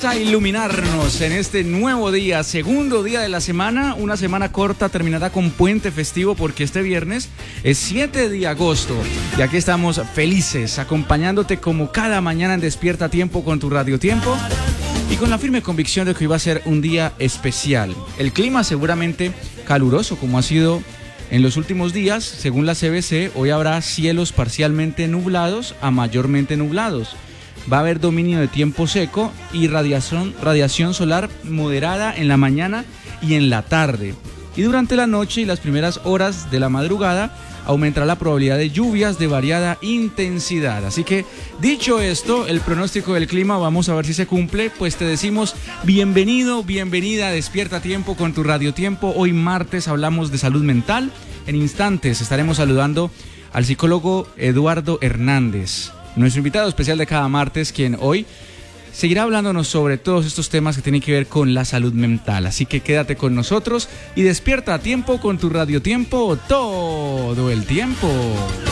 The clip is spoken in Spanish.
a iluminarnos en este nuevo día, segundo día de la semana, una semana corta, terminará con puente festivo porque este viernes es 7 de agosto y aquí estamos felices, acompañándote como cada mañana en Despierta a Tiempo con tu Radio Tiempo y con la firme convicción de que hoy va a ser un día especial. El clima seguramente caluroso como ha sido en los últimos días, según la CBC, hoy habrá cielos parcialmente nublados a mayormente nublados. Va a haber dominio de tiempo seco y radiación solar moderada en la mañana y en la tarde. Y durante la noche y las primeras horas de la madrugada aumentará la probabilidad de lluvias de variada intensidad. Así que, dicho esto, el pronóstico del clima, vamos a ver si se cumple, pues te decimos bienvenido, bienvenida a Despierta a Tiempo con tu Radio Tiempo. Hoy martes hablamos de salud mental. En instantes estaremos saludando al psicólogo Eduardo Hernández, nuestro invitado especial de cada martes, quien hoy seguirá hablándonos sobre todos estos temas que tienen que ver con la salud mental. Así que quédate con nosotros y despierta a tiempo con tu Radio Tiempo todo el tiempo.